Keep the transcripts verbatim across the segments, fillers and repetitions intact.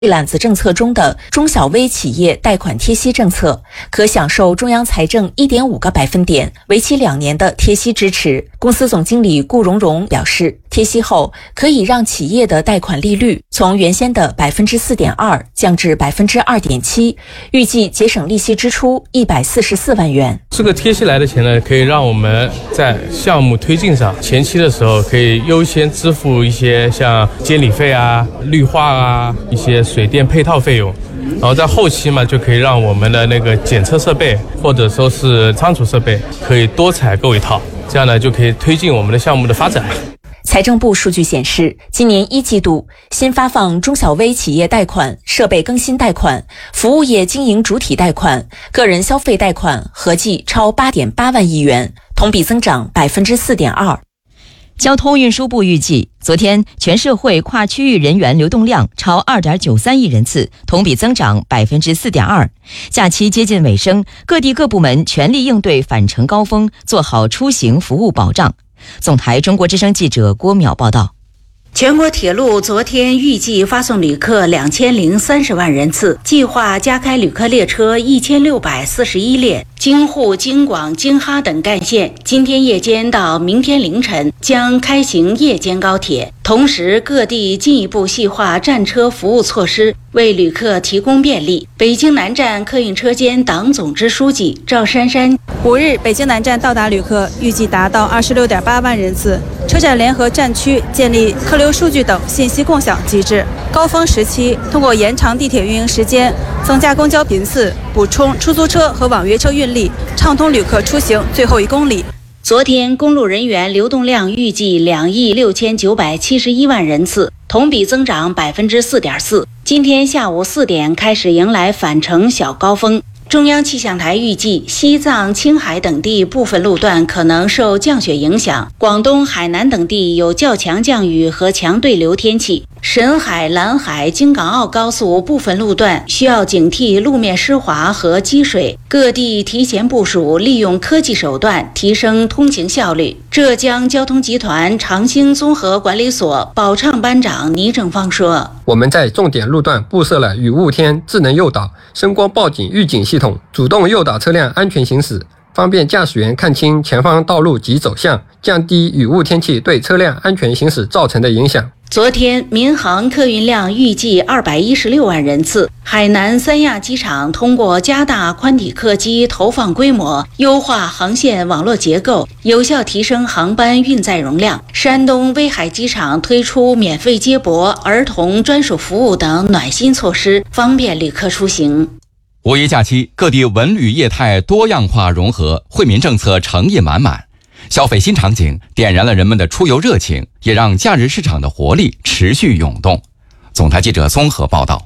一揽子政策中的中小微企业贷款贴息政策，可享受中央财政 一点五个百分点，为期两年的贴息支持。公司总经理顾荣荣表示，贴息后可以让企业的贷款利率从原先的 百分之四点二 降至 百分之二点七， 预计节省利息支出一百四十四万元。 这个贴息来的钱呢，可以让我们在项目推进上前期的时候可以优先支付一些像监理费啊、绿化啊、一些水电配套费用，然后在后期嘛，就可以让我们的那个检测设备或者说是仓储设备可以多采购一套，这样呢就可以推进我们的项目的发展。 财政部数据显示，今年一季度新发放中小微企业贷款、设备更新贷款、服务业经营主体贷款、个人消费贷款合计超 八点八万亿元，同比增长 百分之四点二。 交通运输部预计，昨天全社会跨区域人员流动量超 二点九三亿人次，同比增长 百分之四点二。假期接近尾声，各地各部门全力应对返程高峰，做好出行服务保障。总台中国之声记者郭淼报道。 全国铁路昨天预计发送旅客两千零三十万人次，计划加开旅客列车一千六百四十一列，京沪、京广、京哈等干线今天夜间到明天凌晨将开行夜间高铁。同时，各地进一步细化站车服务措施，为旅客提供便利。北京南站客运车间党总支书记赵珊珊： 五日北京南站到达旅客预计达到 二十六点八万人次，车站联合站区建立客流数据等信息共享机制。高峰时期，通过延长地铁运营时间、增加公交频次、补充出租车和网约车运力，畅通旅客出行最后一公里。 昨天公路人员流动量预计两亿六千九百七十一万人次，同比增长 百分之四点四。今天下午四点开始迎来返程小高峰。中央气象台预计，西藏、青海等地部分路段可能受降雪影响，广东、海南等地有较强降雨和强对流天气。沈海、蓝海、京港澳高速部分路段需要警惕路面湿滑和积水，各地提前部署，利用科技手段提升通行效率。浙江交通集团长兴综合管理所保畅班长倪正芳说：“ 我们在重点路段布设了雨雾天智能诱导、声光报警预警系统，主动诱导车辆安全行驶，方便驾驶员看清前方道路及走向，降低雨雾天气对车辆安全行驶造成的影响。” 昨天，民航客运量预计二百一十六万人次。海南三亚机场通过加大宽体客机投放规模，优化航线网络结构，有效提升航班运载容量。山东威海机场推出免费接驳、儿童专属服务等暖心措施，方便旅客出行。 五一假期，各地文旅业态多样化融合，惠民政策诚意满满。消费新场景点燃了人们的出游热情，也让假日市场的活力持续涌动。总台记者综合报道。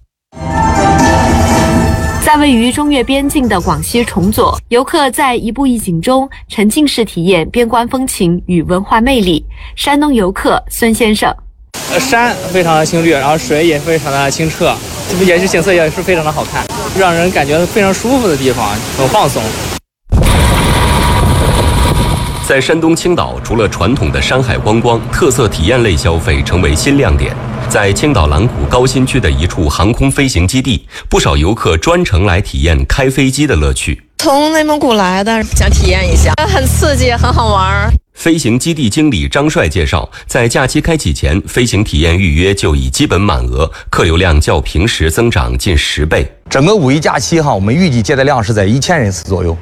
在位于中越边境的广西崇左，游客在一步一景中沉浸式体验边关风情与文化魅力。山东游客孙先生： 山非常的青绿，然后水也非常的清澈，也是景色也是非常的好看，让人感觉非常舒服的地方，很放松。 在山东青岛，除了传统的山海观光，特色体验类消费成为新亮点。在青岛蓝谷高新区的一处航空飞行基地，不少游客专程来体验开飞机的乐趣。 从内蒙古来的，想体验一下，很刺激，很好玩。 飞行基地经理张帅介绍，在假期开启前，飞行体验预约就已基本满额，客流量较平时增长近十倍。 整个五一假期哈，我们预计接待量是在一千人次左右。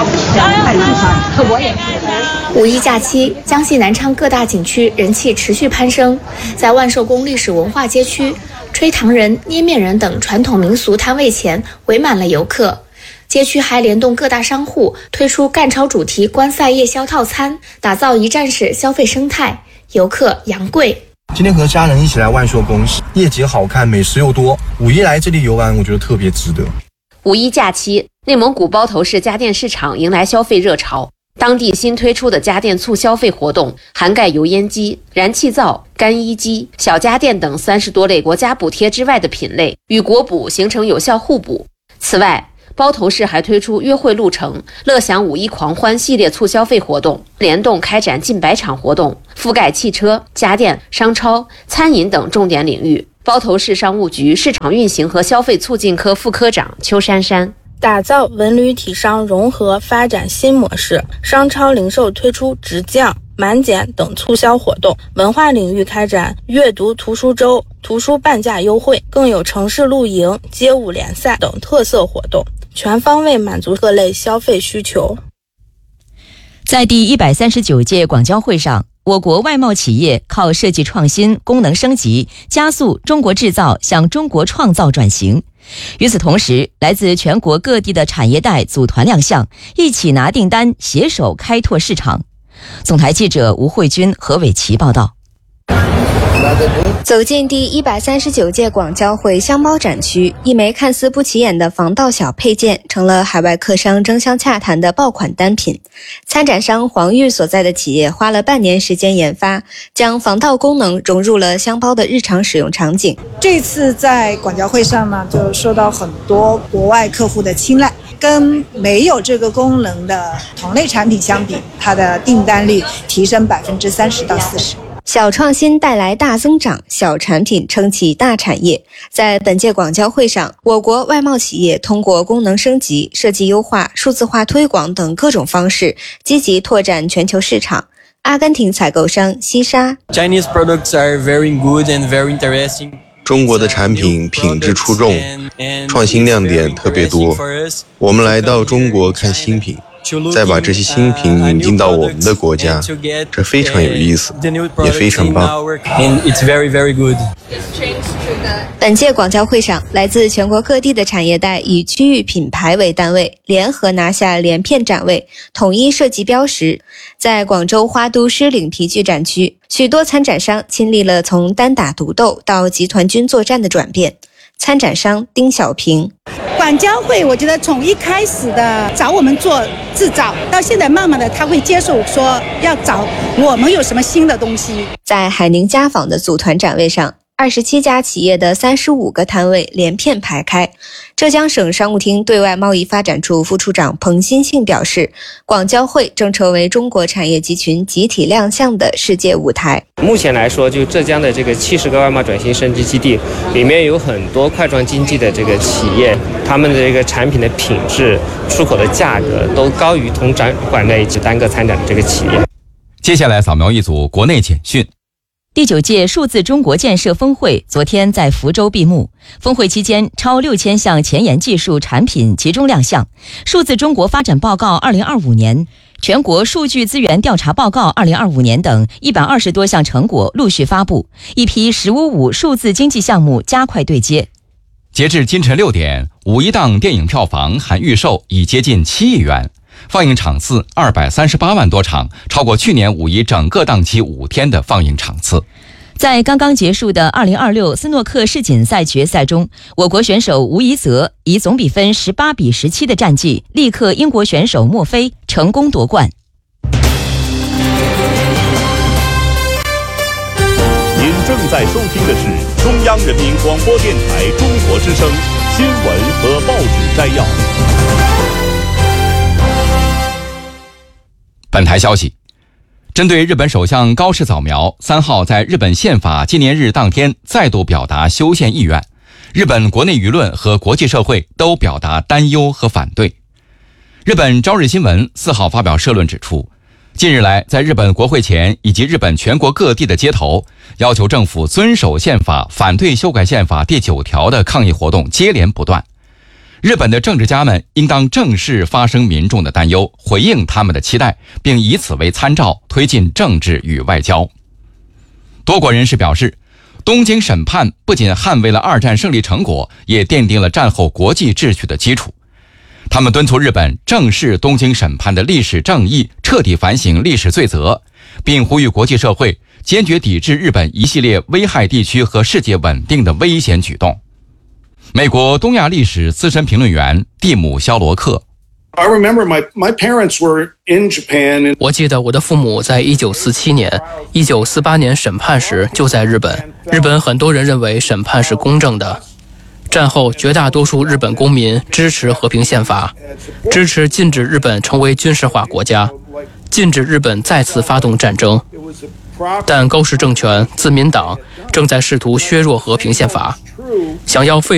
五一假期，江西南昌各大景区人气持续攀升。在万寿宫历史文化街区，吹糖人、捏面人等传统民俗摊位前围满了游客。街区还联动各大商户推出赣超主题观赛夜宵套餐，打造一站式消费生态，游客扬贵。 今天和家人一起来万寿宫，夜景好看，美食又多。五一来这里游玩，我觉得特别值得。 五一假期，内蒙古包头市家电市场迎来消费热潮。当地新推出的家电促消费活动涵盖油烟机、燃气灶、干衣机、小家电等三十多类国家补贴之外的品类，与国补形成有效互补。此外，包头市还推出约会路程、乐享五一狂欢系列促消费活动，联动开展近百场活动，覆盖汽车、家电、商超、餐饮等重点领域。 包头市商务局市场运行和消费促进科副科长邱珊珊。 打造文旅体商融合发展新模式，商超零售推出直降、满减等促销活动，文化领域开展阅读图书周、图书半价优惠，更有城市露营、街舞联赛等特色活动，全方位满足各类消费需求。 在第一百三十九届广交会上，我国外贸企业靠设计创新、功能升级，加速中国制造向中国创造转型。与此同时，来自全国各地的产业带组团亮相，一起拿订单，携手开拓市场。总台记者吴慧君、何伟琪报道。 走进第一百三十九届广交会箱包展区，一枚看似不起眼的防盗小配件成了海外客商争相洽谈的爆款单品。参展商黄玉所在的企业花了半年时间研发，将防盗功能融入了箱包的日常使用场景。 这次在广交会上呢，就受到很多国外客户的青睐。跟没有这个功能的同类产品相比，它的订单率提升百分之三十到四十。 小创新带来大增长，小产品撑起大产业。在本届广交会上，我国外贸企业通过功能升级、设计优化、数字化推广等各种方式，积极拓展全球市场。阿根廷采购商西沙 Chinese products are very good and very interesting。 中国的产品品质出众，创新亮点特别多。我们来到中国看新品，再把这些新品引进到我们的国家，这非常有意思，也非常棒。 本届广交会上，来自全国各地的产业带以区域品牌为单位，联合拿下连片展位，统一设计标识。在广州花都狮岭皮具展区，许多参展商亲历了从单打独斗到集团军作战的转变。参展商丁小平， 广交会我觉得从一开始的找我们做制造，到现在慢慢的他会接受说要找我们有什么新的东西。 在海宁家纺的组团展位上，二十七家企业的三十五个摊位连片排开。浙江省商务厅对外贸易发展处副处长彭新庆表示，广交会正成为中国产业集群集体亮相的世界舞台。 目前来说，就浙江的这个七十个外贸转型升级基地里面有很多块状经济的这个企业，他们的这个产品的品质、出口的价格都高于同展馆内只单个参展的这个企业。 接下来扫描一组国内简讯。 第九届数字中国建设峰会昨天在福州闭幕。峰会期间，超六千项前沿技术产品集中亮相。数字中国发展报告二零二五年、全国数据资源调查报告二零二五年等一百二十多项成果陆续发布，一批“十五五”数字经济项目加快对接。 截至今晨六点，五一档电影票房含预售已接近七亿元。放映场次二百三十八万多场，超过去年五一整个档期五天的放映场次。 在刚刚结束的二零二六斯诺克世锦赛决赛中，我国选手吴怡泽以总比分十八比十七的战绩力克英国选手墨菲，成功夺冠。 您正在收听的是中央人民广播电台中国之声新闻和报纸摘要。 本台消息，针对日本首相高市早苗三号在日本宪法纪念日当天再度表达修宪意愿，日本国内舆论和国际社会都表达担忧和反对。日本朝日新闻四号发表社论指出，近日来在日本国会前以及日本全国各地的街头，要求政府遵守宪法、反对修改宪法第九条的抗议活动接连不断。日本的政治家们应当正视发生民众的担忧，回应他们的期待，并以此为参照，推进政治与外交。多国人士表示，东京审判不仅捍卫了二战胜利成果，也奠定了战后国际秩序的基础。他们敦促日本正视东京审判的历史正义，彻底反省历史罪责，并呼吁国际社会坚决抵制日本一系列危害地区和世界稳定的危险举动。美国东亚历史资深评论员蒂姆·肖罗克 I remember my, my parents were in Japan and... 我记得我的父母在一九四七年、一九四八年审判时就在日本。日本很多人认为审判是公正的。战后绝大多数日本公民支持和平宪法，支持禁止日本成为军事化国家，禁止日本再次发动战争。但高市政权、自民党正在试图削弱和平宪法，想要废